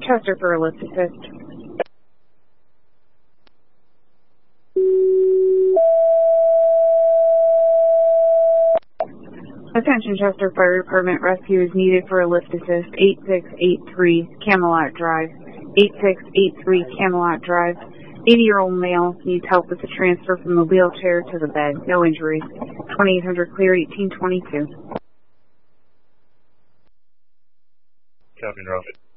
Chester for a lift assist. Attention Chester Fire Department, rescue is needed for a lift assist. 8683 Camelot Drive. 8683 Camelot Drive. 80-year-old male needs help with the transfer from the wheelchair to the bed. No injuries. 2800 clear, 1822. Copy, Rocket.